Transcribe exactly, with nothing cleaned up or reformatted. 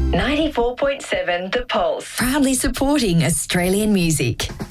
ninety-four point seven The Pulse. Proudly supporting Australian music.